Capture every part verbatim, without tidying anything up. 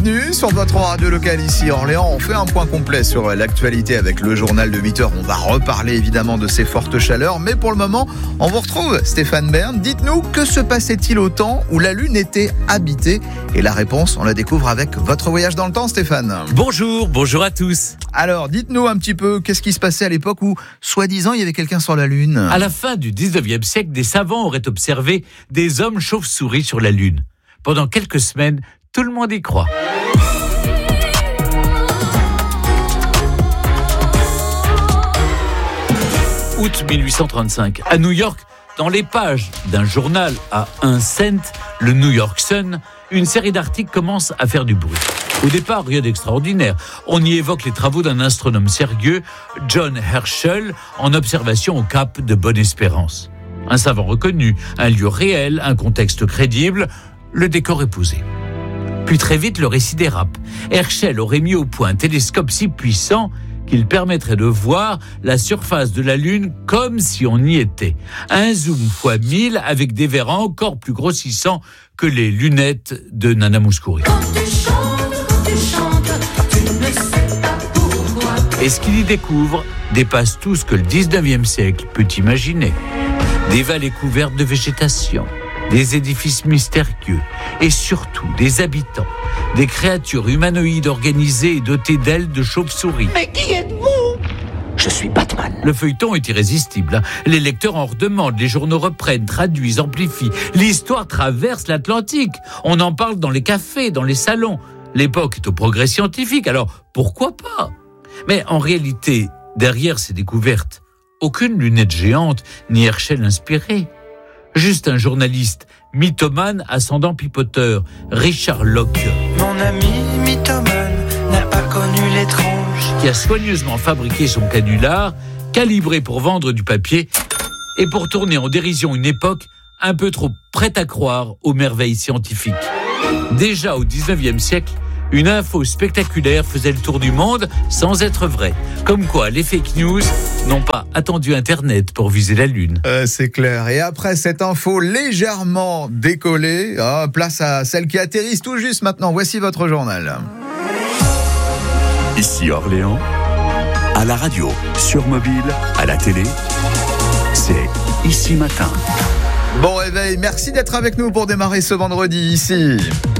bienvenue sur votre radio locale ici Orléans. On fait un point complet sur l'actualité avec le journal de huit heures. On va reparler évidemment de ces fortes chaleurs, mais pour le moment, on vous retrouve Stéphane Bern. Dites-nous, que se passait-il au temps où la Lune était habitée? Et la réponse, on la découvre avec votre voyage dans le temps, Stéphane. Bonjour, bonjour à tous. Alors, dites-nous un petit peu, qu'est-ce qui se passait à l'époque où, soi-disant, il y avait quelqu'un sur la Lune? À la fin du dix-neuvième siècle, des savants auraient observé des hommes chauves-souris sur la Lune. Pendant quelques semaines, tout le monde y croit. Août mille huit cent trente-cinq, à New York, dans les pages d'un journal à un cent, le New York Sun, une série d'articles commence à faire du bruit. Au départ, rien d'extraordinaire. On y évoque les travaux d'un astronome sérieux, John Herschel, en observation au cap de Bonne-Espérance. Un savant reconnu, un lieu réel, un contexte crédible, le décor est posé. Puis très vite, le récit dérape. Herschel aurait mis au point un télescope si puissant qu'il permettrait de voir la surface de la Lune comme si on y était. Un zoom fois mille avec des verres encore plus grossissants que les lunettes de Nana Mouskouri. Et ce qu'il y découvre dépasse tout ce que le dix-neuvième siècle peut imaginer. Des vallées couvertes de végétation, des édifices mystérieux et surtout des habitants, des créatures humanoïdes organisées et dotées d'ailes de chauve-souris. Mais qui êtes-vous ? Je suis Batman. Le feuilleton est irrésistible. Les lecteurs en redemandent, les journaux reprennent, traduisent, amplifient. L'histoire traverse l'Atlantique. On en parle dans les cafés, dans les salons. L'époque est au progrès scientifique, alors pourquoi pas ? Mais en réalité, derrière ces découvertes, aucune lunette géante ni Herschel inspiré. Juste un journaliste mythomane ascendant pipoteur, Richard Locke. Mon ami mythomane n'a pas connu l'étrange. Qui a soigneusement fabriqué son canular, calibré pour vendre du papier et pour tourner en dérision une époque un peu trop prête à croire aux merveilles scientifiques. Déjà au dix-neuvième siècle, une info spectaculaire faisait le tour du monde sans être vraie. Comme quoi, les fake news n'ont pas attendu Internet pour viser la Lune. Euh, c'est clair. Et après cette info légèrement décollée, oh, place à celle qui atterrisse tout juste maintenant. Voici votre journal. Ici Orléans, à la radio, sur mobile, à la télé, c'est Ici Matin. Bon réveil, merci d'être avec nous pour démarrer ce vendredi ici.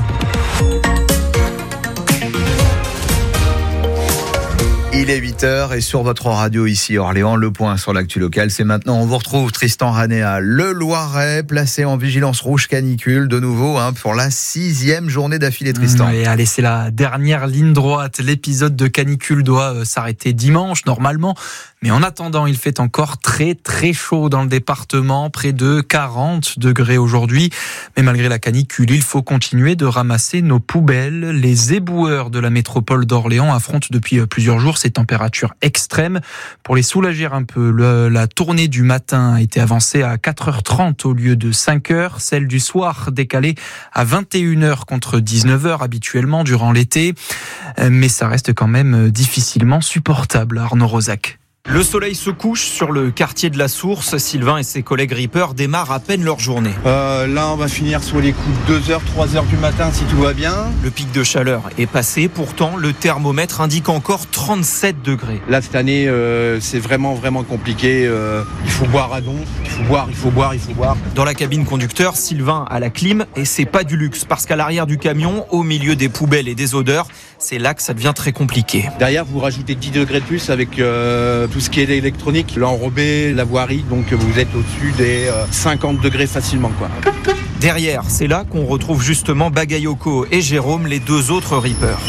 Il est huit heures et sur votre radio ici Orléans, le point sur l'actu locale, c'est maintenant. On vous retrouve Tristan Ranéa, le Loiret, placé en vigilance rouge canicule, de nouveau hein, pour la sixième journée d'affilée, Tristan. Et allez, c'est la dernière ligne droite. L'épisode de canicule doit euh, s'arrêter dimanche, normalement. Mais en attendant, il fait encore très très chaud dans le département, près de quarante degrés aujourd'hui. Mais malgré la canicule, il faut continuer de ramasser nos poubelles. Les éboueurs de la métropole d'Orléans affrontent depuis plusieurs jours ces températures extrêmes. Pour les soulager un peu, le, la tournée du matin a été avancée à quatre heures trente au lieu de cinq heures. Celle du soir décalée à vingt et une heures contre dix-neuf heures habituellement durant l'été. Mais ça reste quand même difficilement supportable, Arnaud Rosac. Le soleil se couche sur le quartier de la Source. Sylvain et ses collègues rippers démarrent à peine leur journée. Euh, là, on va finir sur les coups de deux heures, trois heures du matin si tout va bien. Le pic de chaleur est passé. Pourtant, le thermomètre indique encore trente-sept degrés. Là, cette année, euh, c'est vraiment, vraiment compliqué. Euh, il faut boire à don. Il faut boire, il faut boire, il faut boire. Dans la cabine conducteur, Sylvain a la clim et c'est pas du luxe parce qu'à l'arrière du camion, au milieu des poubelles et des odeurs, c'est là que ça devient très compliqué. Derrière, vous rajoutez dix degrés de plus avec euh, tout ce qui est électronique, l'enrobé, la voirie, donc vous êtes au-dessus des euh, cinquante degrés facilement, quoi. Derrière, c'est là qu'on retrouve justement Bagayoko et Jérôme, les deux autres rippers.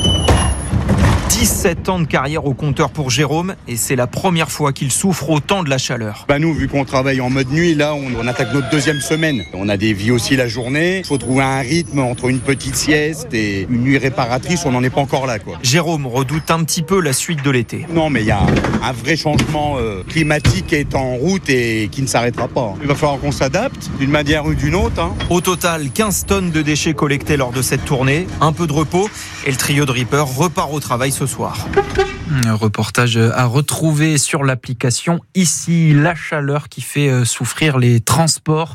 dix-sept ans de carrière au compteur pour Jérôme et c'est la première fois qu'il souffre autant de la chaleur. Bah nous, vu qu'on travaille en mode nuit, là, on, on attaque notre deuxième semaine. On a des vies aussi la journée. Il faut trouver un rythme entre une petite sieste et une nuit réparatrice. On n'en est pas encore là, quoi. Jérôme redoute un petit peu la suite de l'été. Non, mais il y a un, un vrai changement euh, climatique qui est en route et qui ne s'arrêtera pas. Il va falloir qu'on s'adapte d'une manière ou d'une autre. Hein. Au total, quinze tonnes de déchets collectés lors de cette tournée. Un peu de repos et le trio de rippers repart au travail ce soir. Un reportage à retrouver sur l'application Ici, la chaleur qui fait souffrir les transports.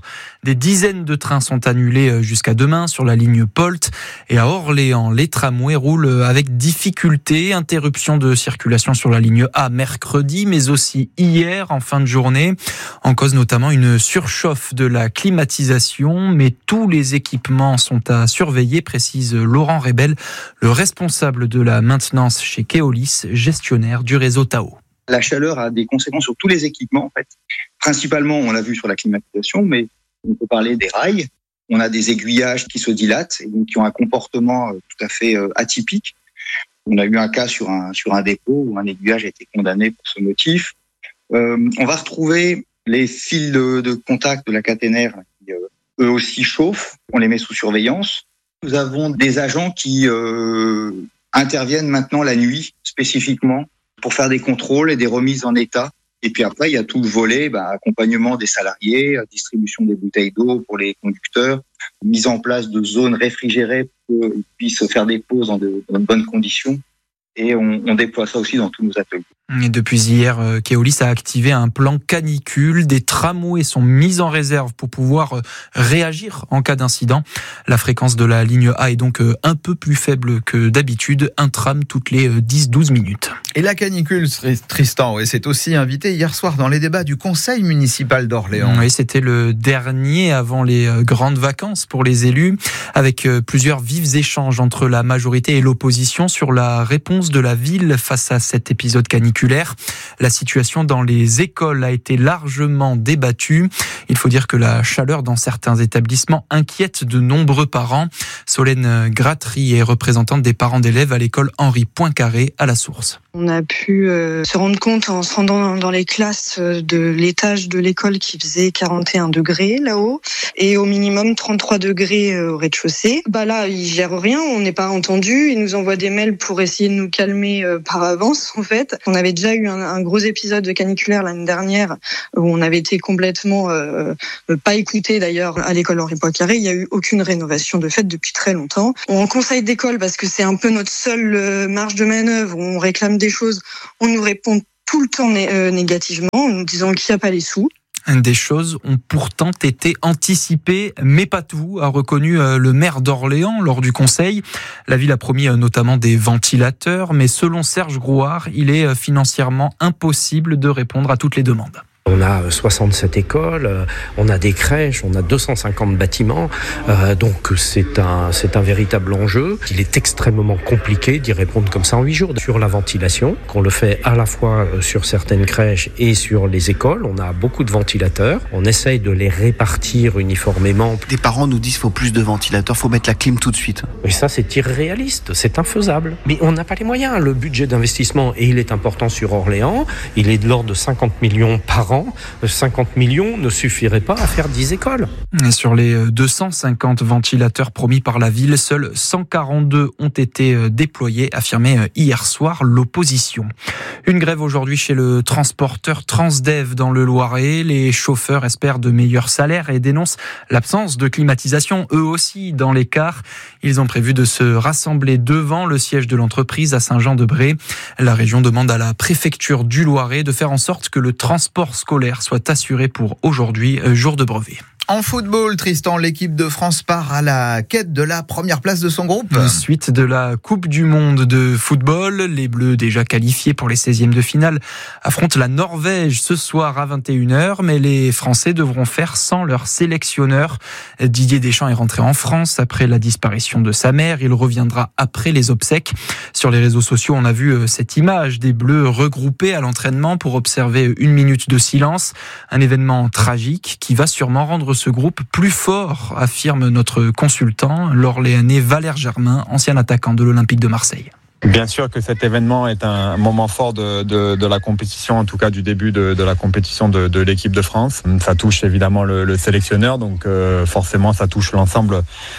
Des dizaines de trains sont annulés jusqu'à demain sur la ligne Polt. Et à Orléans, les tramways roulent avec difficulté. Interruption de circulation sur la ligne A mercredi, mais aussi hier en fin de journée. En cause notamment une surchauffe de la climatisation, mais tous les équipements sont à surveiller, précise Laurent Rebel, le responsable de la maintenance chez Keolis, gestionnaire du réseau Tao. La chaleur a des conséquences sur tous les équipements, en fait. Principalement, on l'a vu sur la climatisation, mais on peut parler des rails. On a des aiguillages qui se dilatent et donc qui ont un comportement tout à fait atypique. On a eu un cas sur un, sur un dépôt où un aiguillage a été condamné pour ce motif. Euh, on va retrouver les fils de, de contact de la caténaire qui, euh, eux aussi, chauffent. On les met sous surveillance. Nous avons des agents qui euh, interviennent maintenant la nuit, spécifiquement, pour faire des contrôles et des remises en état. Et puis après, il y a tout le volet, bah, accompagnement des salariés, distribution des bouteilles d'eau pour les conducteurs, mise en place de zones réfrigérées pour qu'ils puissent faire des pauses dans de, dans de bonnes conditions. Et on, on déploie ça aussi dans tous nos ateliers. Et depuis hier, Keolis a activé un plan canicule. Des tramways sont mis en réserve pour pouvoir réagir en cas d'incident. La fréquence de la ligne A est donc un peu plus faible que d'habitude. Un tram toutes les dix à douze minutes. Et la canicule, Tristan, oui, c'est aussi invité hier soir dans les débats du conseil municipal d'Orléans. Oui, c'était le dernier avant les grandes vacances pour les élus, avec plusieurs vifs échanges entre la majorité et l'opposition sur la réponse de la ville face à cet épisode caniculaire. La situation dans les écoles a été largement débattue. Il faut dire que la chaleur dans certains établissements inquiète de nombreux parents. Solène Gratry est représentante des parents d'élèves à l'école Henri Poincaré à la Source. On a pu euh, se rendre compte en se rendant dans les classes de l'étage de l'école qui faisait quarante et un degrés là-haut et au minimum trente-trois degrés au rez-de-chaussée. Bah là, ils gèrent rien, on n'est pas entendu. Ils nous envoient des mails pour essayer de nous calmer euh, par avance en fait. On avait déjà eu un, un gros épisode de caniculaire l'année dernière où on avait été complètement euh, pas écoutés d'ailleurs à l'école Henri Poincaré. Il n'y a eu aucune rénovation de fait depuis très longtemps. On conseille d'école parce que c'est un peu notre seule euh, marge de manœuvre où on réclame des choses, on nous répond tout le temps né- euh, négativement en nous disant qu'il n'y a pas les sous. Des choses ont pourtant été anticipées, mais pas tout, a reconnu le maire d'Orléans lors du conseil. La ville a promis notamment des ventilateurs, mais selon Serge Grouard, il est financièrement impossible de répondre à toutes les demandes. On a soixante-sept écoles, on a des crèches, on a deux cent cinquante bâtiments, euh, donc c'est un, c'est un véritable enjeu. Il est extrêmement compliqué d'y répondre comme ça en huit jours. Sur la ventilation, qu'on le fait à la fois sur certaines crèches et sur les écoles, on a beaucoup de ventilateurs, on essaye de les répartir uniformément. Des parents nous disent qu'il faut plus de ventilateurs, il faut mettre la clim tout de suite. Et ça c'est irréaliste, c'est infaisable. Mais on n'a pas les moyens, le budget d'investissement, et il est important sur Orléans, il est de l'ordre de cinquante millions par an. cinquante millions ne suffiraient pas à faire dix écoles. Et sur les deux cent cinquante ventilateurs promis par la ville, seuls cent quarante-deux ont été déployés, affirmait hier soir l'opposition. Une grève aujourd'hui chez le transporteur Transdev dans le Loiret. Les chauffeurs espèrent de meilleurs salaires et dénoncent l'absence de climatisation, eux aussi, dans les cars. Ils ont prévu de se rassembler devant le siège de l'entreprise à Saint-Jean-de-Bray. La région demande à la préfecture du Loiret de faire en sorte que le transport scolaire soit assuré pour aujourd'hui, jour de brevet. En football, Tristan, l'équipe de France part à la quête de la première place de son groupe. Suite de la Coupe du Monde de football, les Bleus déjà qualifiés pour les seizièmes de finale affrontent la Norvège ce soir à vingt et une heures, mais les Français devront faire sans leur sélectionneur. Didier Deschamps est rentré en France après la disparition de sa mère. Il reviendra après les obsèques. Sur les réseaux sociaux, on a vu cette image des Bleus regroupés à l'entraînement pour observer une minute de silence. Un événement tragique qui va sûrement rendre ce groupe plus fort, affirme notre consultant, l'Orléanais Valère Germain, ancien attaquant de l'Olympique de Marseille. Bien sûr que cet événement est un moment fort de, de, de la compétition, en tout cas du début de, de la compétition de, de l'équipe de France. Ça touche évidemment le, le sélectionneur, donc euh, forcément ça touche l'ensemble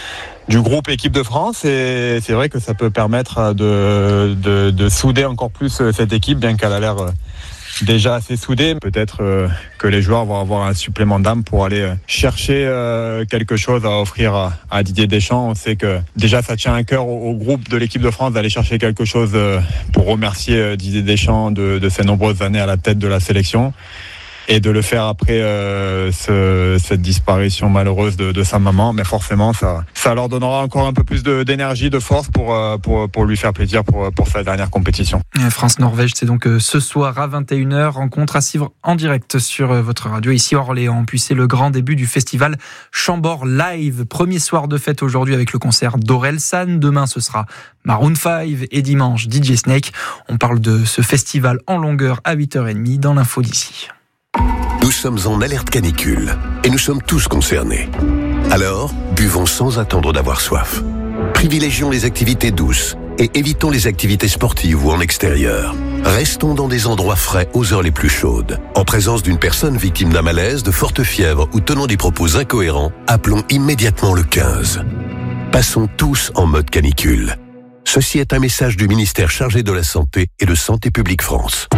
du groupe équipe de France, et c'est vrai que ça peut permettre de, de, de souder encore plus cette équipe, bien qu'elle a l'air déjà assez soudée. Peut-être euh, que les joueurs vont avoir un supplément d'âme pour aller chercher euh, quelque chose à offrir à, à Didier Deschamps. On sait que déjà ça tient à cœur au, au groupe de l'équipe de France d'aller chercher quelque chose euh, pour remercier euh, Didier Deschamps de, de ses nombreuses années à la tête de la sélection. et de le faire après euh, ce, cette disparition malheureuse de, de sa maman. Mais forcément, ça, ça leur donnera encore un peu plus de, d'énergie, de force pour, pour, pour lui faire plaisir pour, pour sa dernière compétition. France-Norvège, c'est donc ce soir à vingt et une heures. Rencontre à suivre en direct sur votre radio ici à Orléans. Puis c'est le grand début du festival Chambord Live. Premier soir de fête aujourd'hui avec le concert d'Orelsan. Demain, ce sera Maroon cinq et dimanche D J Snake. On parle de ce festival en longueur à huit heures trente dans l'info d'ici. Nous sommes en alerte canicule et nous sommes tous concernés. Alors, buvons sans attendre d'avoir soif. Privilégions les activités douces et évitons les activités sportives ou en extérieur. Restons dans des endroits frais aux heures les plus chaudes. En présence d'une personne victime d'un malaise, de forte fièvre ou tenant des propos incohérents, appelons immédiatement le quinze. Passons tous en mode canicule. Ceci est un message du ministère chargé de la Santé et de Santé publique France.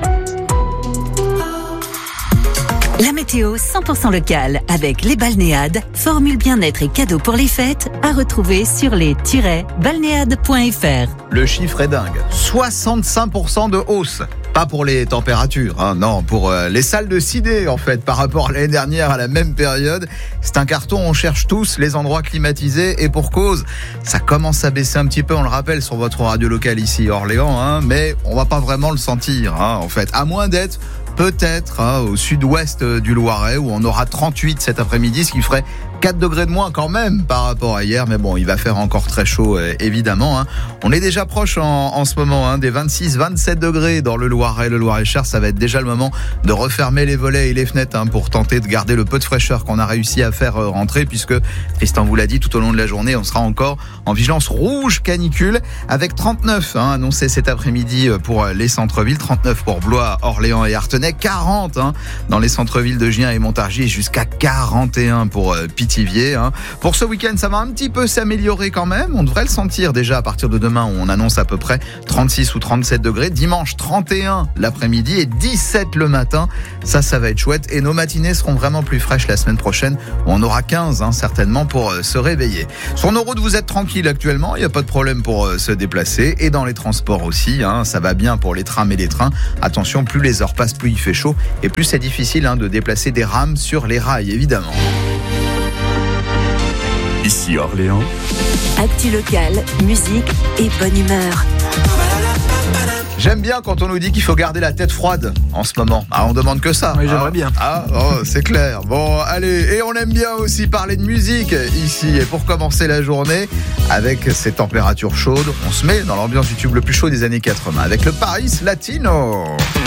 La météo cent pour cent locale avec les balnéades, formule bien-être et cadeaux pour les fêtes à retrouver sur les tiret balnéades point f r. Le chiffre est dingue, soixante-cinq pour cent de hausse. Pas pour les températures, hein, non, pour euh, les salles de ciné en fait, par rapport à l'année dernière à la même période. C'est un carton, on cherche tous les endroits climatisés et pour cause, ça commence à baisser un petit peu, on le rappelle sur votre radio locale ici Orléans, hein, mais on va pas vraiment le sentir hein, en fait, à moins d'être peut-être hein, au sud-ouest du Loiret où on aura trente-huit cet après-midi, ce qui ferait quatre degrés de moins quand même par rapport à hier, mais bon, il va faire encore très chaud euh, évidemment. Hein. On est déjà proche en, en ce moment hein, des vingt-six vingt-sept degrés dans le Loiret, le Loir-et-Cher. Ça va être déjà le moment de refermer les volets et les fenêtres hein, pour tenter de garder le peu de fraîcheur qu'on a réussi à faire euh, rentrer, puisque Tristan vous l'a dit, tout au long de la journée, on sera encore en vigilance rouge canicule avec trente-neuf hein, annoncé cet après-midi pour les centres-villes, trente-neuf pour Blois, Orléans et Artenay, quarante hein, dans les centres-villes de Gien et Montargis, jusqu'à quarante et un pour euh, Pithiviers. Hein. Pour ce week-end, ça va un petit peu s'améliorer quand même. On devrait le sentir déjà à partir de demain où on annonce à peu près trente-six ou trente-sept degrés. Dimanche, trente et un l'après-midi et dix-sept le matin. Ça, ça va être chouette. Et nos matinées seront vraiment plus fraîches la semaine prochaine. Où on aura quinze hein, certainement pour euh, se réveiller. Sur nos routes, vous êtes tranquille actuellement. Il n'y a pas de problème pour euh, se déplacer. Et dans les transports aussi, hein, ça va bien pour les trams et les trains. Attention, plus les heures passent, plus il fait chaud. Et plus c'est difficile hein, de déplacer des rames sur les rails, évidemment. Ici Orléans. Actu locale, musique et bonne humeur. J'aime bien quand on nous dit qu'il faut garder la tête froide en ce moment. Ah, on demande que ça. Oui, j'aimerais ah, bien. Ah, oh, c'est clair. Bon, allez, et on aime bien aussi parler de musique ici. Et pour commencer la journée, avec ces températures chaudes, on se met dans l'ambiance du tube le plus chaud des années quatre-vingts avec le Paris Latino.